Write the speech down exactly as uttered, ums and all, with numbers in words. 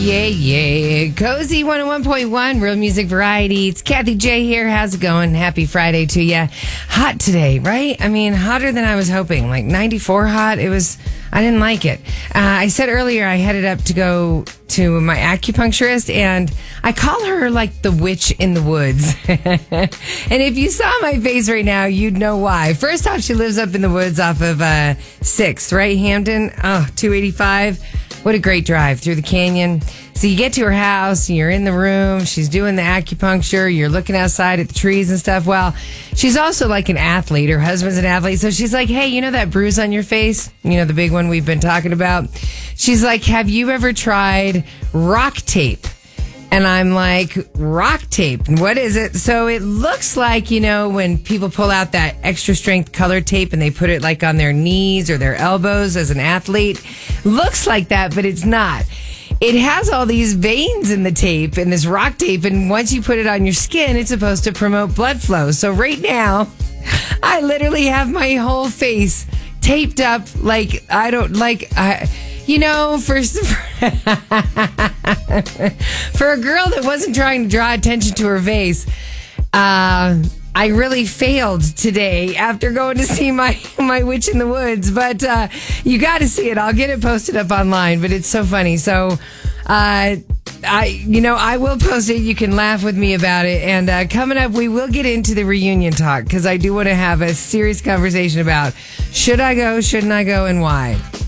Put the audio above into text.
Yeah, yeah. Cozy one oh one point one, Real Music Variety. It's Kathy J here. How's it going? Happy Friday to you. Hot today, right? I mean, hotter than I was hoping. Like ninety-four hot. It was, I didn't like it. Uh, I said earlier I headed up to go to my acupuncturist, and I call her like the witch in the woods. And if you saw my face right now, you'd know why. First off, she lives up in the woods off of uh, sixth, right? Hampton, oh, two eighty-five. What a great drive through the canyon. So you get to her house, you're in the room, she's doing the acupuncture, you're looking outside at the trees and stuff. Well, she's also like an athlete. Her husband's an athlete. So she's like, hey, you know that bruise on your face? You know, the big one we've been talking about? She's like, have you ever tried rock tape? And I'm like, rock tape? What is it? So it looks like, you know, when people pull out that extra strength color tape and they put it like on their knees or their elbows as an athlete. Looks like that, but it's not. It has all these veins in the tape, in this rock tape, and once you put it on your skin, it's supposed to promote blood flow. So right now, I literally have my whole face taped up like, I don't, like, I... You know, for, for a girl that wasn't trying to draw attention to her face, uh, I really failed today after going to see my, my witch in the woods. But uh, you got to see it. I'll get it posted up online, but it's so funny. So, uh, I, you know, I will post it. You can laugh with me about it. And uh, coming up, we will get into the reunion talk because I do want to have a serious conversation about should I go, shouldn't I go, and why.